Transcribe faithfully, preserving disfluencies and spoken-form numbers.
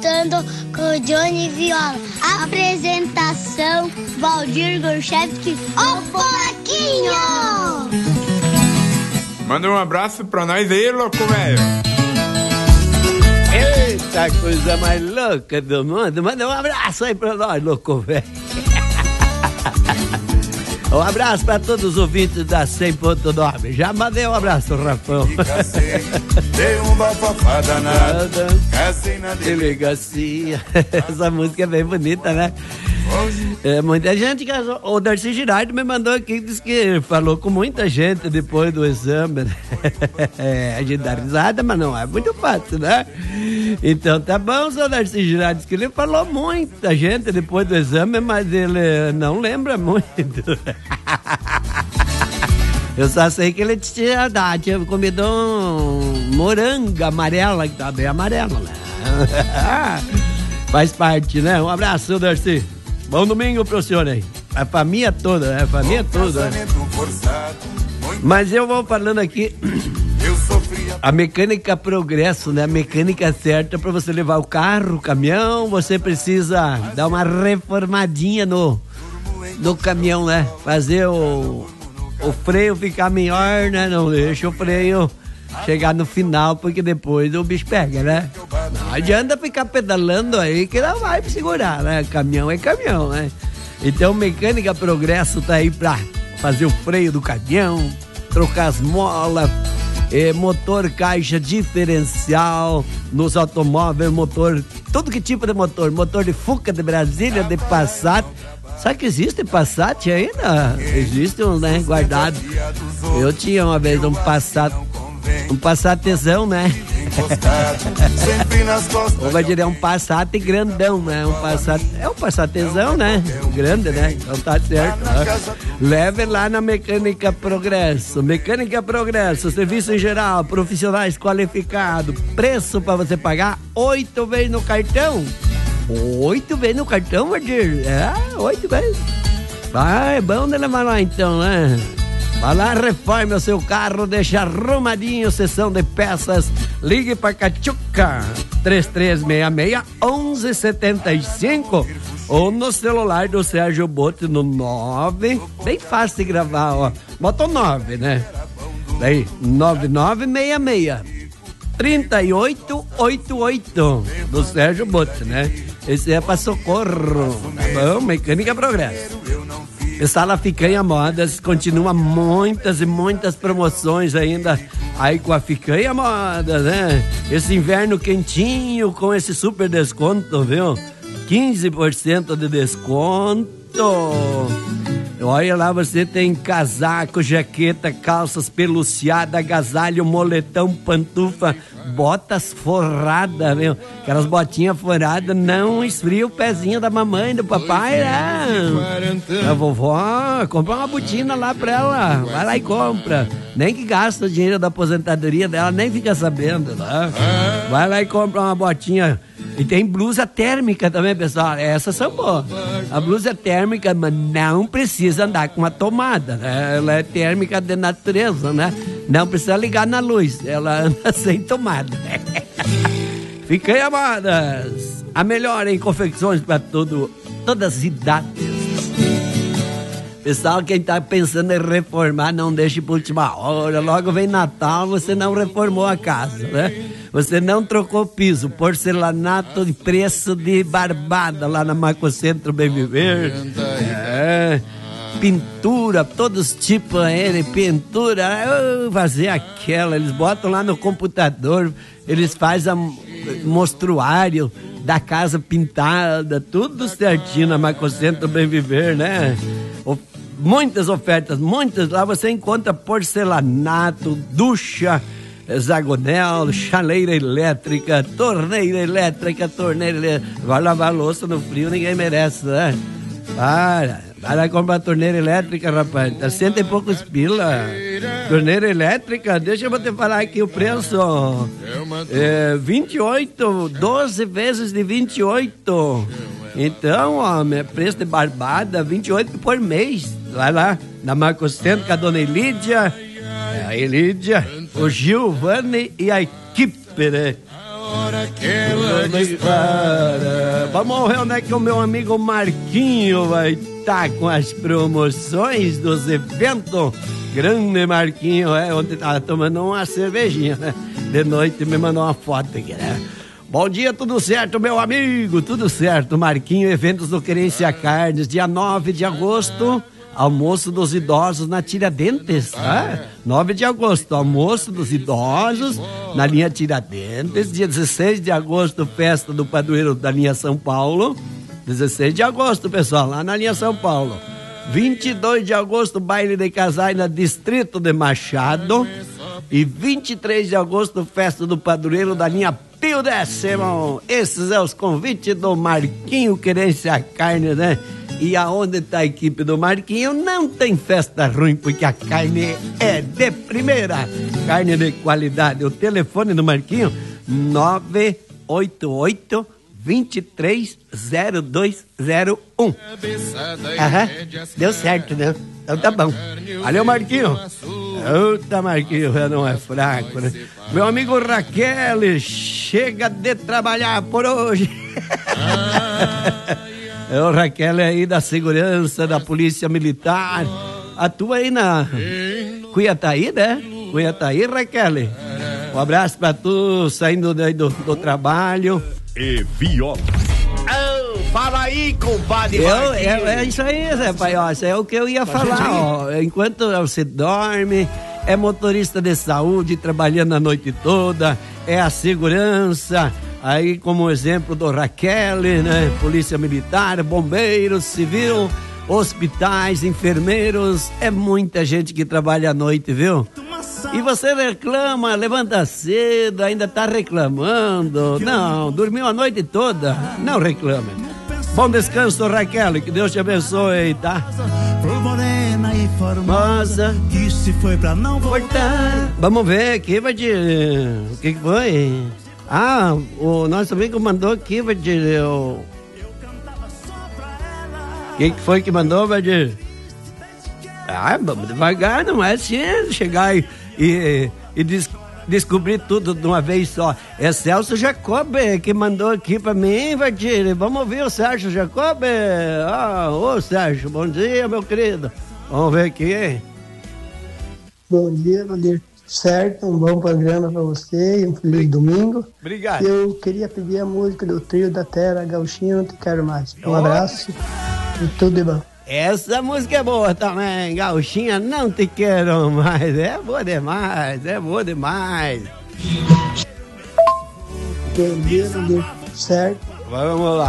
Cantando com Johnny Viola. Apresentação, Valdir Gorchevski, o Polaquinho. Manda um abraço pra nós aí, louco, velho. Eita, coisa mais louca do mundo. Manda um abraço aí pra nós, louco, velho. Um abraço pra todos os ouvintes da cem ponto nove. Já mandei um abraço, Rafão. Dei um bafafá danado, casei na delegacia. Essa música é bem bonita, né? É, muita gente casou. O Darcy Girardi me mandou aqui, disse que falou com muita gente depois do exame. É, a gente dá risada, mas não é muito fácil, né? Então tá bom, o Darcy Girardi disse que ele falou muita gente depois do exame, mas ele não lembra muito. Eu só sei que ele tinha, tinha comido um morango amarela, que tá bem amarelo, né? Faz parte, né? Um abraço, Darcy. Bom domingo pro senhor aí. A família toda, né? A família toda. Né? Mas eu vou falando aqui. A mecânica progresso, né? A mecânica certa para você levar o carro, o caminhão. Você precisa dar uma reformadinha no, no caminhão, né? Fazer o, o freio ficar melhor, né? Não deixa o freio chegar no final, porque depois o bicho pega, né? Não adianta ficar pedalando aí que não vai segurar, né? Caminhão é caminhão, né? Então, Mecânica Progresso tá aí pra fazer o freio do caminhão, trocar as molas, eh, motor, caixa diferencial nos automóveis, motor, tudo que tipo de motor, motor de Fuca, de Brasília, de Passat. Sabe que existe Passat ainda? Existe um, né, guardado. Eu tinha uma vez um Passat, um Passatezão, né? Ou vai dizer um Passat grandão, né? Um Passat, é um Passatezão, né? Grande, né? Então tá certo, né? Leve lá na Mecânica Progresso. Mecânica Progresso, serviço em geral, profissionais qualificados, preço pra você pagar oito vezes no cartão. Oito vezes no cartão, Valdir? É, oito vezes. Vai, é bom de levar lá então, né? Vai lá, reforme o seu carro, deixa arrumadinho, sessão de peças. Ligue para Cachuca, três três seis seis, um um sete cinco, ou no celular do Sérgio Bote no nove, bem fácil de gravar, ó. Bota o nove, né? Daí, nove nove seis seis, três oito oito oito, do Sérgio Bote, né? Esse é para socorro, tá bom? Mecânica Progresso. Sala Ficanha Modas, continua muitas e muitas promoções ainda aí com a Ficanha Modas, né? Esse inverno quentinho com esse super desconto, viu? quinze por cento de desconto. Olha lá, você tem casaco, jaqueta, calças peluciada, agasalho, moletão, pantufa, botas forradas, viu? Aquelas botinhas forradas não esfria o pezinho da mamãe, do papai, né? A vovó, compra uma botina lá pra ela, vai lá e compra. Nem que gasta o dinheiro da aposentadoria dela, nem fica sabendo, né? Vai lá e compra uma botinha. E tem blusa térmica também, pessoal. Essas são boas. A blusa térmica, mas não precisa andar com a tomada, né? Ela é térmica de natureza, né? Não precisa ligar na luz. Ela anda sem tomada. Ficanha Modas, a melhor em confecções para todo, todas as idades. Pessoal, quem tá pensando em reformar, não deixe por última hora. Logo vem Natal, você não reformou a casa, né? Você não trocou piso, porcelanato de preço de barbada lá na Macocentro Bem Viver. É, pintura, todos os tipos de pintura. Eu fazer aquela, eles botam lá no computador, eles fazem a mostruário da casa pintada, tudo certinho na Macocentro Bem Viver, né? O, muitas ofertas, muitas. Lá você encontra porcelanato, ducha, hexagonal, chaleira elétrica, torneira elétrica, torneira elétrica. Vai lavar louça no frio, ninguém merece, né? Para, vai lá comprar torneira elétrica, rapaz. Tá cento e poucos pila. Torneira elétrica, deixa eu te falar aqui o preço. É, vinte e oito, doze vezes de vinte e oito. Então, ó, preço de barbada, vinte e oito por mês. Vai lá, na Macocentro com a dona Elídia. A Elídia, o Giovanni e a equipe, né? Vamos ver onde é que o meu amigo Marquinho vai estar com as promoções dos eventos. Grande Marquinho, é, ontem tava tomando uma cervejinha, né? De noite me mandou uma foto aqui, né? Bom dia, tudo certo, meu amigo? Tudo certo, Marquinho, eventos do Querência Carnes, dia nove de agosto, almoço dos idosos na Tiradentes, tá? nove de agosto, almoço dos idosos na linha Tiradentes, dia dezesseis de agosto, festa do padroeiro da linha São Paulo, dezesseis de agosto, pessoal, lá na linha São Paulo. vinte e dois de agosto, baile de casais na Distrito de Machado. E vinte e três de agosto, festa do padroeiro da linha Pio Décimo. Esses são os convites do Marquinho Querência Carne, né? E aonde está a equipe do Marquinho, não tem festa ruim, porque a carne é de primeira. Carne de qualidade. O telefone do Marquinho, nove oito oito, dois três zero dois zero um. Aham, deu certo, né? Então tá bom. Valeu, Marquinho. Eita, Marquinho, já não é fraco, né? Meu amigo Raquel, chega de trabalhar por hoje. É o Raquel aí da segurança, da polícia militar. Atua aí na Cuiataí, né? Cuiataí, Raquel. Um abraço pra tu, saindo daí do, do trabalho. E viola. Oh, fala aí, compadre. Eu, é, é isso aí, Zé Palhoça, é o que eu ia falar, ó. Enquanto você dorme, é motorista de saúde trabalhando a noite toda, é a segurança, aí como exemplo do Raquel, né? Polícia Militar, bombeiros, civil, hospitais, enfermeiros, é muita gente que trabalha à noite, viu? E você reclama, levanta cedo, ainda tá reclamando. Não, dormiu a noite toda. Não reclame. Bom descanso, Raquel, que Deus te abençoe, tá? Formosa, que se foi pra não voltar. Vamos ver aqui, vai de... O que que foi? Ah, o nosso amigo mandou aqui, vai de... O que que foi que mandou, vai de... Ah, vamos devagar, não é assim, chegar e... E, e des, descobrir tudo de uma vez só. É Celso Jacob que mandou aqui pra mim, Vadir. Vamos ouvir o Sérgio Jacob. Ah, ô Sérgio, bom dia, meu querido. Vamos ver aqui. Bom dia, Vadir. Certo, um bom programa pra você e um feliz domingo. Obrigado. Eu queria pedir a música do Trio da Terra, Gauchinha, Não Te Quero Mais. Um abraço e tudo de bom. Essa música é boa também, Gauchinha, Não Te Quero Mais. É boa demais, é boa demais. Bom dia, Vadir. Certo. Vamos lá.